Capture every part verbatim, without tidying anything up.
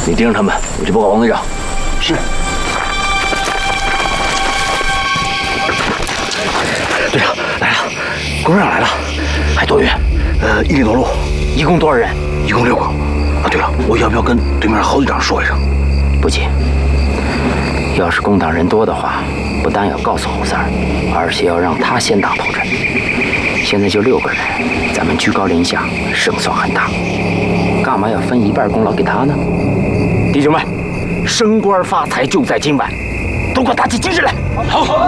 你盯着他们，我去报告王队长。 是。 队长来了，工人来了，还多远？ 呃，一里多路。 一共多少人？ 一共六个。啊，对了，我要不要跟对面郝队长说一声？ 不急。要是工党人多的话，不但要告诉侯三儿，而且要让他先打头阵。现在就六个人，咱们居高临下，胜算很大。干嘛要分一半功劳给他呢？弟兄们，升官发财就在今晚，都给我打起精神来！好，好。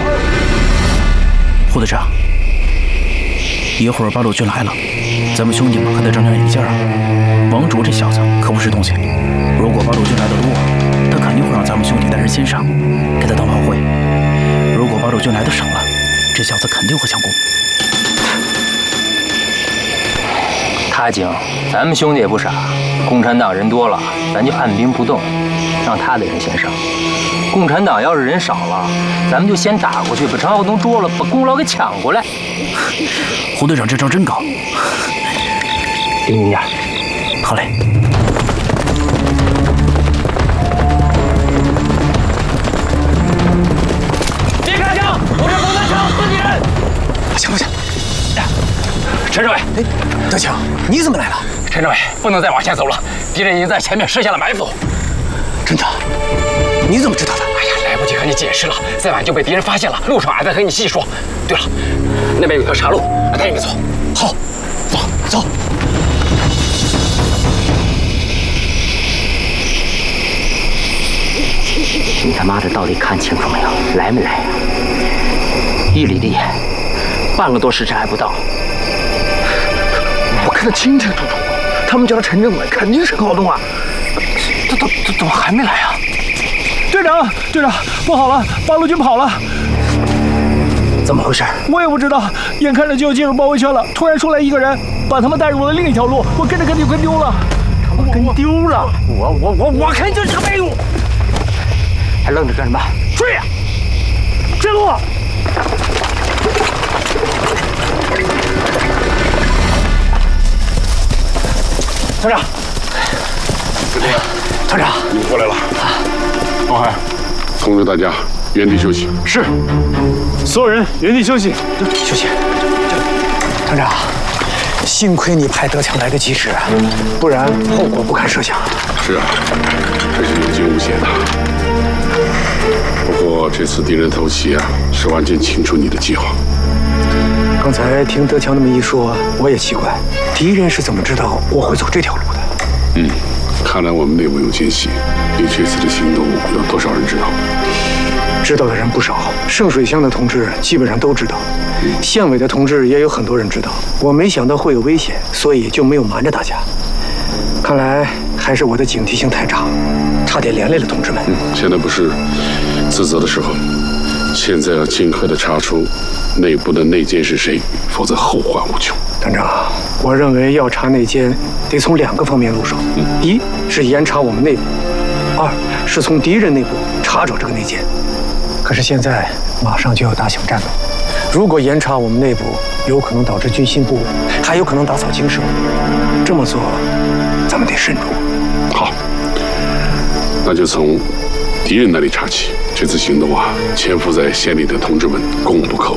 胡队长，一会儿八路军来了，咱们兄弟们可得长长眼镜啊！王卓这小子可不是东西，如果八路军来的多，他肯定会让咱们兄弟带人先上，给他当炮灰；如果八路军来的少了，这小子肯定会抢功。 他精，咱们兄弟也不傻，共产党人多了，咱就按兵不动，让他的人先上。共产党要是人少了，咱们就先打过去，把陈浩东捉了，把功劳给抢过来。 胡队长这招真高， 离远点。 好嘞。 别开枪！我是红三枪自己人。 行不行？ 陈政委， 哎，德强，你怎么来了？ 陈政委，不能再往前走了，敌人已经在前面设下了埋伏。 真的？你怎么知道的？ 哎呀，来不及和你解释了，再晚就被敌人发现了。路上俺再和你细说。对了，那边有条岔路，带你们走。 好，走走。 你他妈的到底看清楚没有？来没来呀？一里地，半个多时辰还不到。 我看得清清楚楚，他们叫他陈政委，肯定是郝东啊。这怎怎怎么还没来啊？ 队长，队长，不好了，八路军跑了！ 怎么回事？ 我也不知道，眼看着就要进入包围圈了，突然出来一个人，把他们带入了另一条路，我跟着跟就跟丢了。 他们跟丢了？我我我我看就是个废物！ 还愣着干什么？ 追呀！追路！ 团长， 师弟， 团长， 你们过来了。王海，通知大家原地休息。 是，所有人原地休息。 休息。团长，幸亏你派德强来得及时，不然后果不堪设想。 是啊，这是有惊无险的。不过这次敌人偷袭啊，是完全清楚你的计划。 刚才听德强那么一说，我也奇怪，敌人是怎么知道我会走这条路的？ 嗯，看来我们内部有奸细，你这次的行动有多少人知道？ 知道的人不少，圣水乡的同志基本上都知道，县委的同志也有很多人知道。我没想到会有危险，所以就没有瞒着大家。看来还是我的警惕性太差，差点连累了同志们。 嗯，现在不是自责的时候，现在要尽快的查出内部的内奸是谁，否则后患无穷。 团长，我认为要查内奸，得从两个方面入手。嗯、一是严查我们内部，二是从敌人内部查找这个内奸。可是现在马上就要打响战斗，如果严查我们内部，有可能导致军心不稳，还有可能打草惊蛇。这么做，咱们得慎重。 好，那就从敌人那里查起。这次行动啊，潜伏在县里的同志们功不可没。